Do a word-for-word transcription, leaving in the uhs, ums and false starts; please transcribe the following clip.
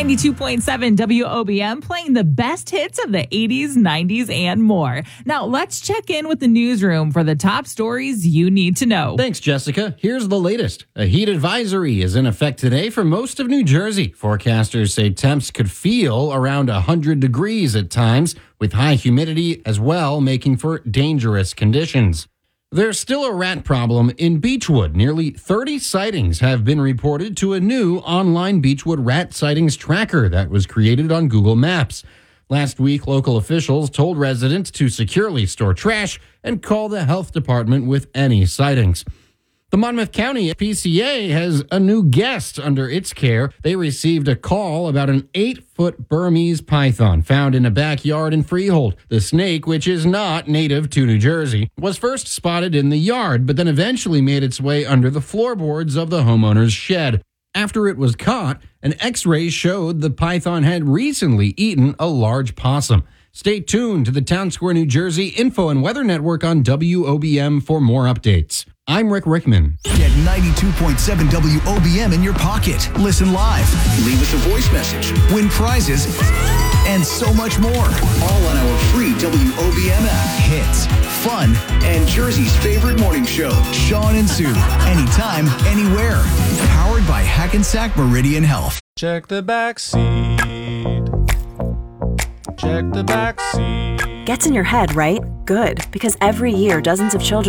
ninety-two point seven W O B M, playing the best hits of the eighties, nineties, and more. Now, let's check in with the newsroom for the top stories you need to know. Thanks, Jessica. Here's the latest. A heat advisory is in effect today for most of New Jersey. Forecasters say temps could feel around one hundred degrees at times, with high humidity as well, making for dangerous conditions. There's still a rat problem in Beechwood. Nearly thirty sightings have been reported to a new online Beechwood rat sightings tracker that was created on Google Maps. Last week, local officials told residents to securely store trash and call the health department with any sightings. The Monmouth County P C A has a new guest under its care. They received a call about an eight-foot Burmese python found in a backyard in Freehold. The snake, which is not native to New Jersey, was first spotted in the yard, but then eventually made its way under the floorboards of the homeowner's shed. After it was caught, an X-ray showed the python had recently eaten a large possum. Stay tuned to the Town Square, New Jersey Info and Weather Network on W O B M for more updates. I'm Rick Rickman. Get ninety-two point seven W O B M in your pocket. Listen live. Leave us a voice message. Win prizes. And so much more. All on our free W O B M app. Hits, fun, and Jersey's favorite morning show. Sean and Sue. Anytime, anywhere. Powered by Hackensack Meridian Health. Check the back seat. Check the back seat. Gets in your head, right? Good, because every year dozens of children